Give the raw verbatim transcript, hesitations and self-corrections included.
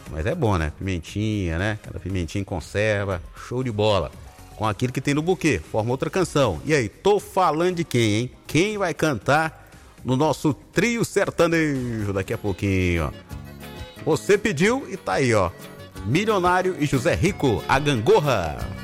mas é bom, né? Pimentinha, né? Aquela pimentinha em conserva, show de bola. Com aquilo que tem no buquê, forma outra canção. E aí, tô falando de quem, hein? Quem vai cantar no nosso trio sertanejo daqui a pouquinho, ó. Você pediu e tá aí, ó. Milionário e José Rico, a Gangorra.